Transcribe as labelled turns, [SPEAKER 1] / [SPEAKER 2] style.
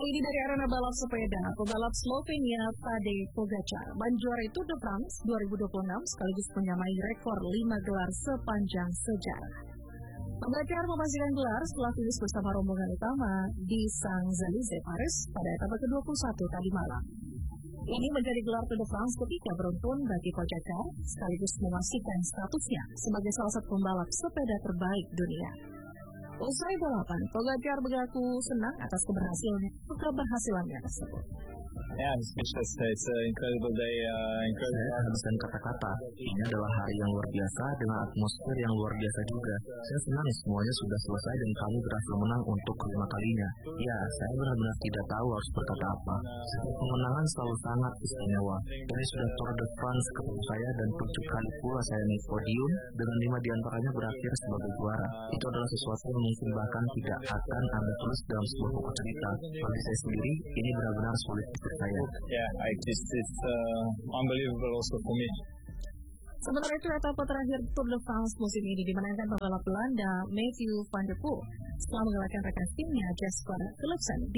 [SPEAKER 1] Ini dari arena balap sepeda, pebalap Slovenia Tadej Pogačar menjuarai Tour de France 2026 sekaligus menyamai rekor 5 gelar sepanjang sejarah. Pogačar memastikan gelar setelah finish bersama rombongan utama di Champs-Élysées, Paris pada etapa ke-21 tadi malam. Ini menjadi gelar Tour de France ketiga beruntun bagi Pogačar sekaligus memastikan statusnya sebagai salah satu pembalap sepeda terbaik dunia. Usai balapan, Pogačar mengaku senang atas keberhasilannya tersebut.
[SPEAKER 2] Yeah, it's an incredible day.
[SPEAKER 3] Saya kehabisan kata-kata. Ini adalah hari yang luar biasa dengan atmosfer yang luar biasa juga. Saya senang semuanya sudah selesai dan kami berhasil menang untuk kelima kalinya. Ya, saya benar-benar tidak tahu harus berkata apa. Setiap kemenangan selalu sangat istimewa. Ini sudah Tour de France ketemu saya dan 7 kali pula saya naik podium dengan 5 diantaranya berakhir sebagai juara. Itu adalah sesuatu yang mungkin bahkan tidak akan Anda tulis dalam sebuah buku cerita. Bagi saya sendiri, ini benar-benar sulit untuk saya.
[SPEAKER 2] Yeah, it's unbelievable also for me.
[SPEAKER 1] Sementara itu, etapa terakhir Tour de France musim ini dimenangkan pembalap Belanda Mathieu van der Poel setelah mengalahkan rekan timnya Jasper Philipsen.